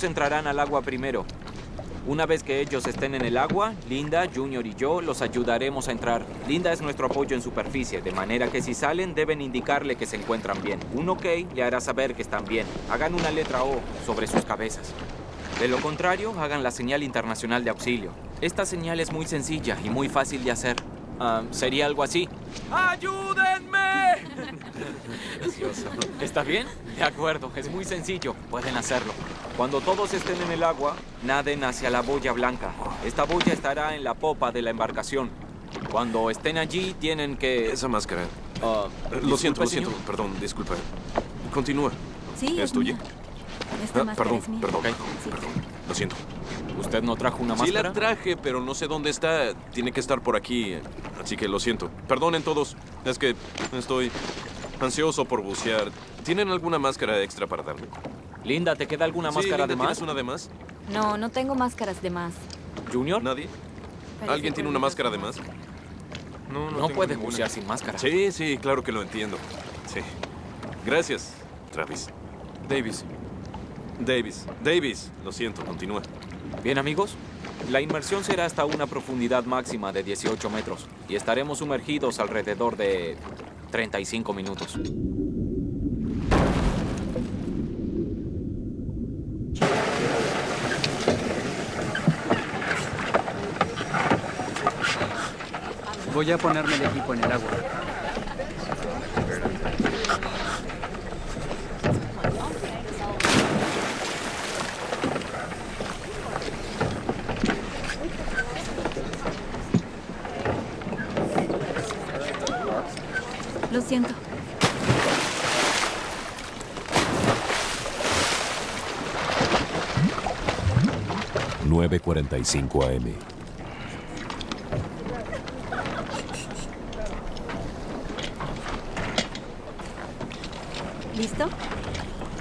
Ellos entrarán al agua primero. Una vez que ellos estén en el agua, Linda, Junior y yo los ayudaremos a entrar. Linda es nuestro apoyo en superficie, de manera que si salen deben indicarle que se encuentran bien. Un OK le hará saber que están bien. Hagan una letra O sobre sus cabezas. De lo contrario, hagan la señal internacional de auxilio. Esta señal es muy sencilla y muy fácil de hacer. Sería algo así. ¡Ayúdenme! Gracioso. ¿Está bien? De acuerdo, es muy sencillo. Pueden hacerlo. Cuando todos estén en el agua, naden hacia la boya blanca. Esta boya estará en la popa de la embarcación. Cuando estén allí, tienen que... Esa máscara. Lo siento. Perdón, disculpa. Continúa. Sí, ¿Es tuya? Esta máscara Perdón, es mía. perdón. Sí. Lo siento. ¿Usted no trajo una Sí máscara? la traje, pero no sé dónde está. Tiene que estar por aquí, así que lo siento. Perdonen todos. Es que estoy ansioso por bucear. ¿Tienen alguna máscara extra para darme? Linda, ¿te queda alguna máscara de más? ¿Tienes una de más? No, no tengo máscaras de más. ¿Junior? ¿Nadie? Parece ¿Alguien tiene una máscara de más? No tengo puede ninguna. bucear sin máscara. Sí, claro que lo entiendo. Sí. Gracias, Travis. Davis, lo siento, continúa. Bien, amigos. La inmersión será hasta una profundidad máxima de 18 metros y estaremos sumergidos alrededor de 35 minutos. Voy a ponerme el equipo en el agua. Lo siento. (9:45 AM). ¿Listo?